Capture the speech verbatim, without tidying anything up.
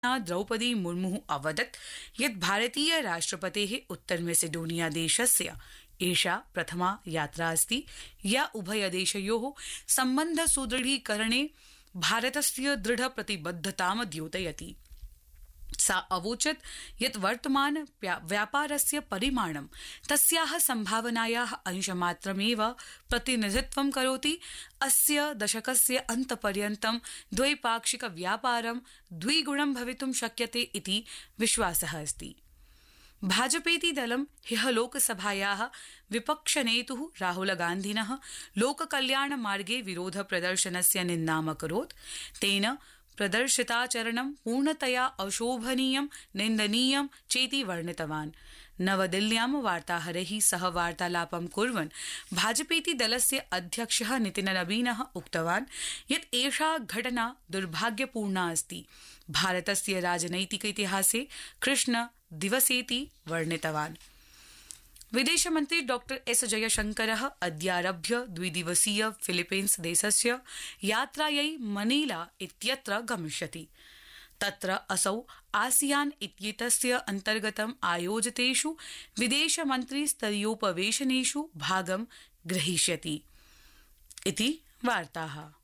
द्रौपदी मुर्मुः अवदत् यत् भारतीय राष्ट्रपतेः उत्तर मेसेडोनिया देशस्य एषा प्रथमा यात्रा अस्ति या उभयदेशयोः सम्बन्ध सुदृढीकरणे भारतस्य दृढ प्रतिबद्धतां द्योतयति। सा अवोचत् यत् वर्तमान व्यापारस्य परिमाणं तस्याः संभावनायाः अंशमात्रमेव प्रतिनिधित्वं करोति। अस्य दशकस्य अन्तपर्यन्तं द्वैपाक्षिक व्यापारं द्विगुणं भवितुं शक्यते इति विश्वासः अस्ति। भाजपेति दलं ह्यः लोकसभायाः विपक्षनेतुः राहुल गान्धिनः लोककल्याण मार्गे विरोध प्रदर्शनस्य निन्दाम् अकरोत्। तेन प्रदर्शिताचरणं पूर्णतया अशोभनीयं निन्दनीयं चेति वर्णितवान्। नवदिल्ल्यां वार्ताहरैः सह वार्तालापं कुर्वन् भाजपेति दलस्य अध्यक्षः नितिननवीनः उक्तवान् यत् एषा घटना दुर्भाग्यपूर्णा अस्ति। भारतस्य राजनैतिक इतिहासे कृष्ण दिवसेति वर्णितवान्। विदेशमन्त्री डॉक्टर एस जयशंकरः अद्यारभ्य द्विदिवसीय फिलीपीन्स देशस्य यात्रायै मनीला इत्यत्र गमिष्यति। तत्र असौ आसियान इत्येतस्य अन्तर्गतम् आयोजितेषु विदेशमन्त्रिस्तरीयोपवेशनेषु भागं ग्रहीष्यति इति वार्ताः।